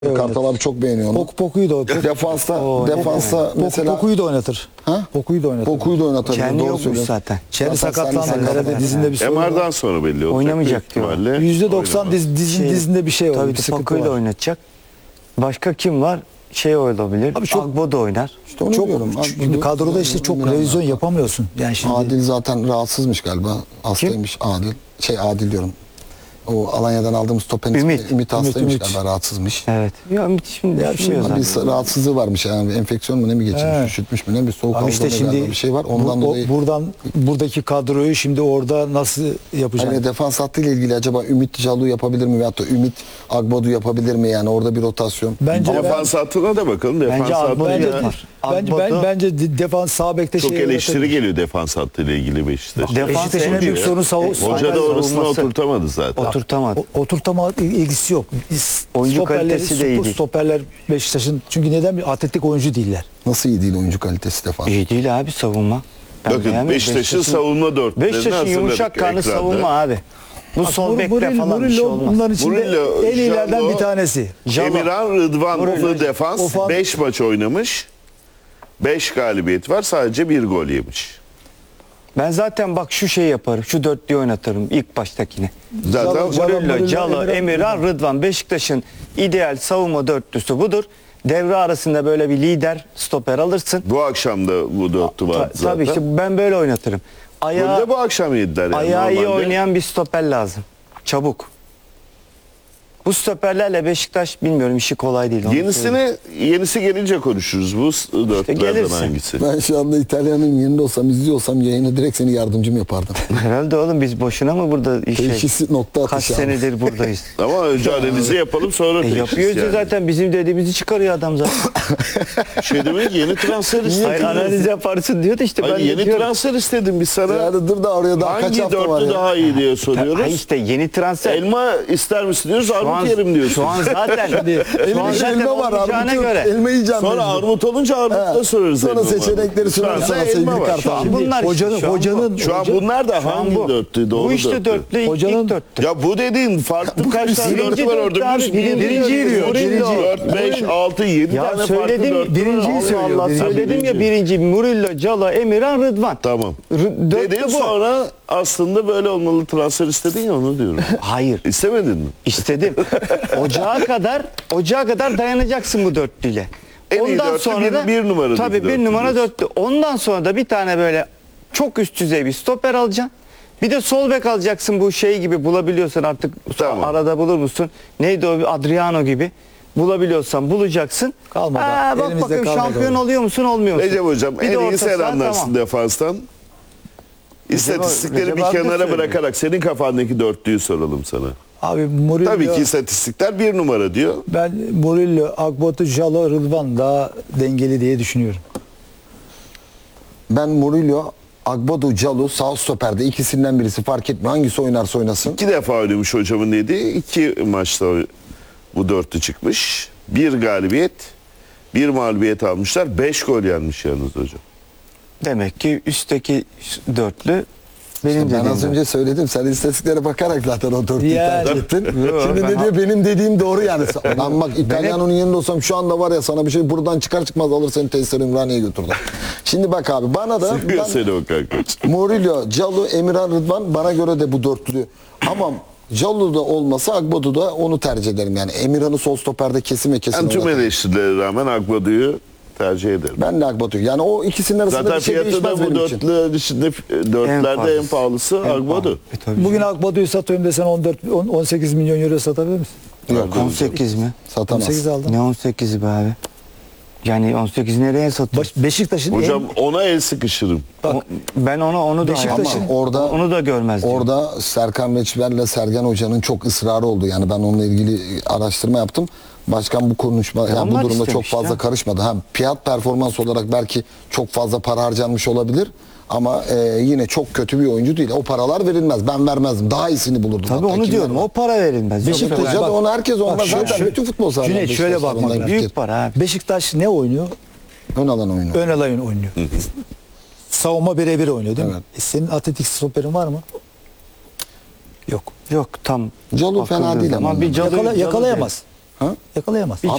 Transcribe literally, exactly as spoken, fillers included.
Kartal abi çok beğeniyor onu. Pok, Poku'yu da Defansta, o, defansta Pok, mesela Poku'yu da oynatır. ha? Poku'yu da oynatır. Poku'yu da oynatabilir. Kendi Doğru yokmuş söylüyorsun. zaten. Çeri Zaten sakatlandı. sen Herhalde sakatlandın. dizinde bir sorun M R'dan var. sonra belli olacak. Oynamayacak büyük ihtimalle. yüzde doksan diz, dizin, Şey, dizinde bir şey var. Tabii Bir sıkıntı Poku'yla var. oynatacak. Başka kim var? Şey olabilir. Abi çok- Agbo da oynar. İşte onu Çok, diyorum. Abi, çünkü kadroda işte çok Milan revizyon var. yapamıyorsun. Yani şimdi Adil zaten rahatsızmış galiba. Hastaymış Adil. Şey Adil diyorum. O Alanya'dan aldığımız topen Ümit. Ümit hastaymış Ümit. galiba, rahatsızmış. Evet. Ya Ümit şimdi Ya düşünüyor Bir zaten. rahatsızlığı varmış yani, enfeksiyon mu ne mi geçirmiş, He. üşütmüş mü ne, bir soğuk Abi algınlığı işte şimdi galiba bir şey var. Ondan bu- o- dolayı buradan buradaki kadroyu şimdi orada nasıl yapacaksın? hani defans hattıyla ilgili acaba Ümit Calu yapabilir mi veyahut da Ümit Agbodu yapabilir mi, yani orada bir rotasyon. Bence ben, Defans hattına da bakalım. Defans Bence Agbo hattı bence, ya. yapar. bence, ben, Agbo'da- bence de- defans sağ bekte çok şey eleştiri yaratabilir. geliyor defans hattıyla ilgili Beşiktaş. Defans Beşiktaş'ın en oyuncu büyük ya. sorunu savu- E, savunma Hoca da orasını savunması. oturtamadı zaten. Oturtamadı. O- Oturtama ilgisi yok. Biz Oyuncu stoperleri, kalitesi de iyi stoper- değil. Stoperler Beşiktaş'ın, çünkü neden? Bir atletik oyuncu değiller. Nasıl iyi değil oyuncu kalitesi defans? İyi değil abi savunma. Ben Bakın beğenmiyorum. Beşiktaş'ın savunma dörtlerini Beşiktaş'ın hazırladık yumuşak karnı ekranda. savunma abi. Bu sol Mur- bekle Murillo- falan bir şey Murillo olmaz. bunların içinde Murillo, en iyilerden Jallo, bir tanesi. Jallo. Emirhan Rıdvanlı Murillo, defans Ofan- beş maç oynamış. beş galibiyet var, sadece bir gol yemiş. Ben zaten bak şu şeyi yaparım. Şu dörtlüyü oynatırım ilk baştakini. Zaten Jallo- Jallo- Murillo, Murillo, Calo, Emirhan, Emirhan, Rıdvan. Beşiktaş'ın ideal savunma dörtlüsü budur. Devre arasında böyle bir lider stoper alırsın. Bu akşam da bu dörtlü Ta- vardı zaten. tabii işte ben böyle oynatırım. Golü Ayağı, de bu akşam yediler yani ayağı iyi normalde. oynayan bir stoper lazım. Çabuk. Bu stoperlerle Beşiktaş bilmiyorum işi kolay değil. onu söyleyeyim. Yenisini, yenisi gelince konuşuruz. Bu s- dörtlerden gelirse. hangisi? Ben şu anda İtalya'nın yerinde olsam, izliyorsam yayını direkt seni yardımcım yapardım. Herhalde oğlum biz boşuna mı burada şey, Teşhis nokta kaç atışı abi. senedir buradayız. Ama önce analizi yapalım, sonra E teşhis yapıyoruz ya yani. zaten bizim dediğimizi çıkarıyor adam zaten. Şey demek, yeni transfer istedim. Hayır analiz yaparsın diyor da işte ben Hayır, de yeni diyorum. transfer istedim biz sana. Yani dur da oraya daha kaç Hangi hafta var dörtlü ya? daha iyi diye Hayır soruyoruz. işte yeni transfer. Elma ister misin diyoruz, Şu an, armut yerim diyorsun. şu an zaten şu an Elma, zaten elma var, olmayacağına armut yok. göre. Elma yiyeceğim. Sonra mecbur. armut olunca armutla He. sorarız. Sonra elma var. seçenekleri Şu sorarız anda sana elma sevgili var. Kartal. Şu an Şimdi bunlar hocanın- işte, şu an bu. hocanın- Şu an Hoca- bunlar da Şu an hangi bu. dörtlü? Doğru Bu işte dörtlü, ilk, Hocanın- ilk dörtlü. Ya bu dediğin farklı kaç tane Birinci dörtlü var orada dörtlü abi, biliyorsun? birinci Birinci yürüyor, Murillo, birinci. dört, beş, altı, yedi Ya tane farklı söyledim dörtlü var. birinciyi Allah söylüyor, Allah, birinci. Söyledim ya birinci Murillo, Calo, Emirhan, Rıdvan. Tamam. R- dörtlü Dedin bu. sonra aslında böyle olmalı transfer istedin ya, onu diyorum. Hayır. İstemedin mi? İstedim. Ocağa kadar ocağa kadar dayanacaksın bu dörtlüyle. En iyi dörtlü bir- bir numaradaki tabii bir dörtlü numara diyorsun. dörtlü. Ondan sonra da bir tane böyle çok üst düzey bir stoper alacaksın. Bir de sol bek alacaksın, bu şey gibi bulabiliyorsan artık Tamam. arada bulur musun? Neydi o, Adriano gibi bulabiliyorsan bulacaksın. Kalmadı. Aa, bak Elimizde bakayım kalmadı şampiyon o. oluyor musun olmuyor musun? Recep Hocam Bir de en iyi orta sen saha, anlarsın tamam. defanstan. İstatistikleri Recep bir abi de kenara söylüyor. bırakarak senin kafandaki dörtlüyü soralım sana. Abi Murillo, Tabii ki istatistikler bir numara diyor. ben Murillo, Agbotu, Jalo, Rıdvan daha dengeli diye düşünüyorum. Ben Murillo, Agbodu, Calu, sağ stoperde ikisinden birisi, fark etmiyor. Hangisi oynarsa oynasın. İki defa oynamış hocamın dediği. İki maçta o- bu dörtlü çıkmış. Bir galibiyet, bir mağlubiyet almışlar. Beş gol yenmiş yalnız hocam. Demek ki üstteki dörtlü benim Ben dediğim. az önce söyledim. Sen istatistiklere bakarak zaten o dörtlüyü Yani. tercih ettin. Yok, Şimdi ben- ne diyor? Benim dediğim doğru yani. Ben bak İtalyan'ın yerinde olsam şu anda var ya, sana bir şey buradan çıkar çıkmaz alır seni testere Ümraniye'ye götürdüm. Şimdi bak abi, bana da Seviyor ben, seni o kanka. Murillo, Calu, Emirhan, Rıdvan bana göre de bu dörtlü. Ama Calu da olmasa Agbodu da onu tercih ederim. Yani Emirhan'ı sol stoperde kesin ve kesin Ben tüm oynatırım. eleştirilere rağmen Akbadı'yı tercih ederim. Ben de Agbodu'yu. Yani o ikisinin arasında Zaten bir şey fiyatı değişmez da bu benim için. dörtlü içinde, dörtlerde en pahalısı Akbadu. E, tabii. Bugün Agbotu'yu satıyorum desen on dört on- on sekiz milyon euro satabilir misin? Yok, on sekiz mi? satamaz. on sekiz aldın. Ne on sekizi be abi? Yani on sekiz nereye satıyor? Baş- Beşiktaş'ın Hocam en, ona el sıkışırım. bak, Ben onu onu da Beşiktaş'ın- Ama orada onu da görmezdim. Orada Serkan Reçber'le Sergen Hoca'nın çok ısrarı oldu. Yani ben onunla ilgili araştırma yaptım. Başkan bu konuşma, yani bu onlar durumda çok istemiş fazla ya. karışmadı. Hem fiyat performans olarak belki çok fazla para harcanmış olabilir. Ama e, yine çok kötü bir oyuncu değil. O paralar verilmez. Ben vermezdim. Daha iyisini bulurdum. Tabii hatta. onu Kim diyorum. verir? O para verilmez. Yok, Beşiktaş'a yok. da onu herkes bak olmaz. şöyle- Zaten şöyle- bütün futbol sahaları Cüneyt, şöyle Beşiktaş'ta bakmak ondan lazım. Büyük fikir. para abi. Beşiktaş ne oynuyor? Ön alan oyunu. Ön alan oynuyor. Savunma birebir oynuyor değil mi? Evet. E senin atletik stoperin var mı? Yok. Yok tam. Calu fena bakıldığı değil ama. zaman bir Calu- Yakala- Calu yakalayamaz. Yakalayamaz.